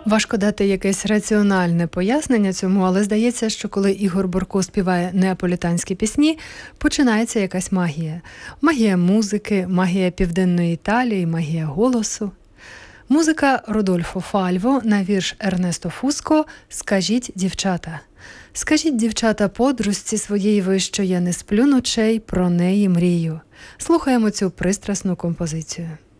Важко дати якесь раціональне пояснення цьому, але здається, що коли Ігор Борко співає неаполітанські пісні, починається якась магія. Магія музики, магія Південної Італії, магія голосу. Музика Родольфо Фальво на вірш Ернесто Фуско «Скажіть, дівчата». «Скажіть, дівчата, подружці своїй ви, що я не сплю ночей, про неї мрію». Слухаємо цю пристрасну композицію.